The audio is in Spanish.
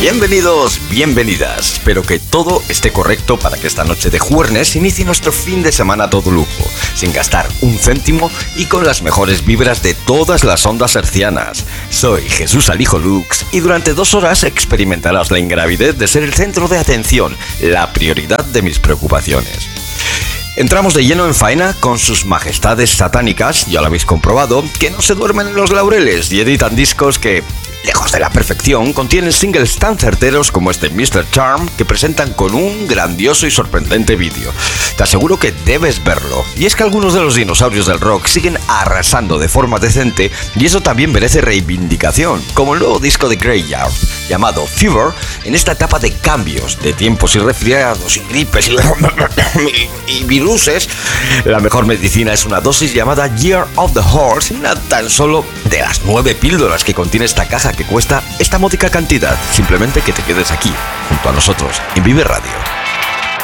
Bienvenidos, bienvenidas. Espero que todo esté correcto para que esta noche de jueves inicie nuestro fin de semana a todo lujo, sin gastar un céntimo y con las mejores vibras de todas las ondas hercianas. Soy Jesús Alijo Lux y durante 2 horas experimentarás la ingravidez de ser el centro de atención, la prioridad de mis preocupaciones. Entramos de lleno en faena con sus majestades satánicas, ya lo habéis comprobado, que no se duermen en los laureles y editan discos que, lejos de la perfección, contienen singles tan certeros como este Mr. Charm que presentan con un grandioso y sorprendente vídeo. Te aseguro que debes verlo. Y es que algunos de los dinosaurios del rock siguen arrasando de forma decente y eso también merece reivindicación, como el nuevo disco de Greyard, llamado Fever, en esta etapa de cambios, de tiempos y resfriados y gripes y viruses. La mejor medicina es una dosis llamada Year of the Horse, una tan solo de las 9 píldoras que contiene esta caja que cuesta esta módica cantidad. Simplemente que te quedes aquí, junto a nosotros, en Vive Radio.